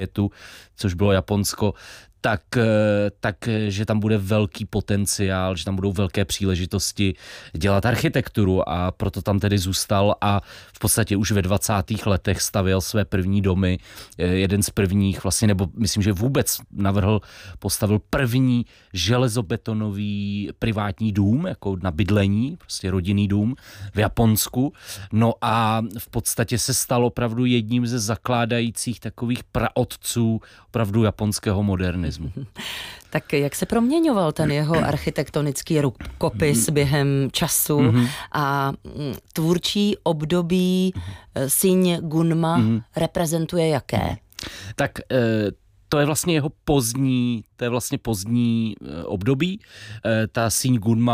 světu, což bylo Japonsko, tak, že tam bude velký potenciál, že tam budou velké příležitosti dělat architekturu a proto tam tedy zůstal a v podstatě už ve 20. letech stavěl své první domy. Jeden z prvních vlastně, nebo myslím, že vůbec postavil první železobetonový privátní dům, jako na bydlení, prostě rodinný dům v Japonsku. No a v podstatě se stal opravdu jedním ze zakládajících takových praotců opravdu japonského modernismu. Tak jak se proměňoval ten jeho architektonický rukopis během času a tvůrčí období síň Gunma reprezentuje jaké? Tak to je vlastně jeho pozdní období. Ta síň Gunma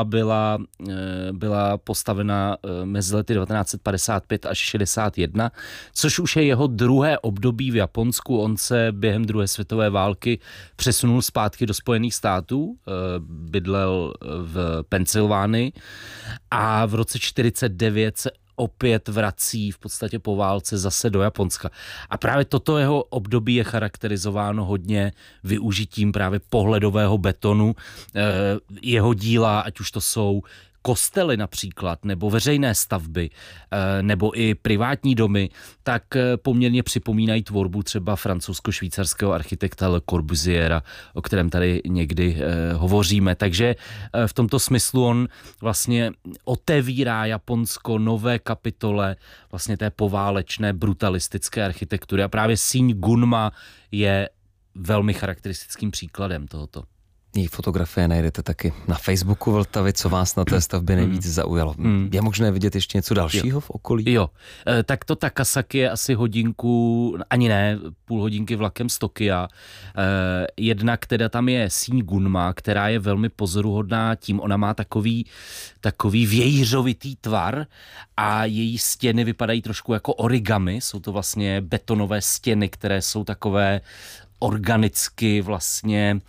byla postavena mezi lety 1955 až 61, což už je jeho druhé období v Japonsku. On se během druhé světové války přesunul zpátky do Spojených států, bydlel v Pensylvánii a v roce 1949 se opět vrací v podstatě po válce zase do Japonska. A právě toto jeho období je charakterizováno hodně využitím právě pohledového betonu. Jeho díla, ať už to jsou kostely například, nebo veřejné stavby, nebo i privátní domy, tak poměrně připomínají tvorbu třeba francouzsko-švýcarského architekta Le Corbusiera, o kterém tady někdy hovoříme. Takže v tomto smyslu on vlastně otevírá Japonsko nové kapitole vlastně té poválečné brutalistické architektury a právě síň Gunma je velmi charakteristickým příkladem tohoto. Její fotografie najdete taky na Facebooku Vltavy. Co vás na té stavbě nejvíc zaujalo? Je možné vidět ještě něco dalšího v okolí? Jo, tak to Takasaki je asi hodinku, ani ne, půl hodinky vlakem z Tokia. Jednak teda tam je síň Gunma, která je velmi pozoruhodná tím, ona má takový vějířovitý tvar a její stěny vypadají trošku jako origami. Jsou to vlastně betonové stěny, které jsou takové organicky vlastně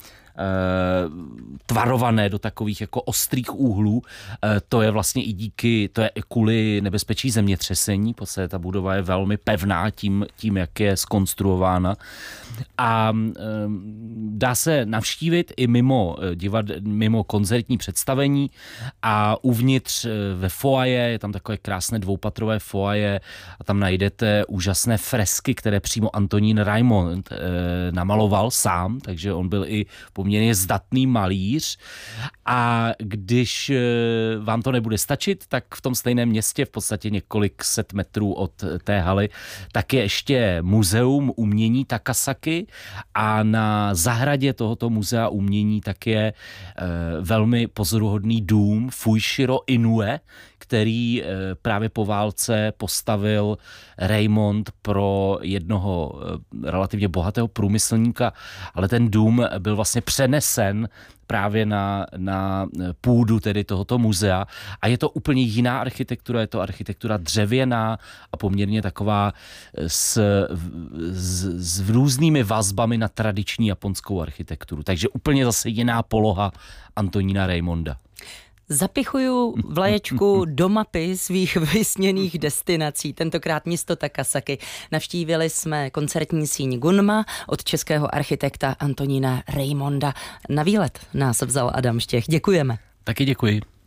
tvarované do takových jako ostrých úhlů. To je vlastně to je kvůli nebezpečí zemětřesení, protože ta budova je velmi pevná tím, jak je zkonstruována. A dá se navštívit i mimo koncertní představení a uvnitř ve foaje, je tam takové krásné dvoupatrové foaje a tam najdete úžasné fresky, které přímo Antonín Raimond namaloval sám, takže on byl i poměrně zdatný malíř a když vám to nebude stačit, tak v tom stejném městě, v podstatě několik set metrů od té haly, tak je ještě muzeum umění Takasaki a na zahradě tohoto muzea umění tak je velmi pozoruhodný dům Fuishiro Inoue, který právě po válce postavil Raimond pro jednoho relativně bohatého průmyslníka, ale ten dům byl vlastně přenesen právě na půdu tedy tohoto muzea a je to úplně jiná architektura, je to architektura dřevěná a poměrně taková s různými vazbami na tradiční japonskou architekturu. Takže úplně zase jiná poloha Antonína Raimonda. Zapichuju vlaječku do mapy svých vysněných destinací, tentokrát město Takasaki. Navštívili jsme koncertní síň Gunma od českého architekta Antonína Raimonda. Na výlet nás vzal Adam Štěch. Děkujeme. Taky děkuji.